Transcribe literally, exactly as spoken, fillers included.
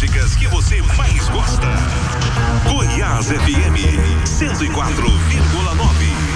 músicas que você mais gosta. Goiás F M cento e quatro vírgula nove.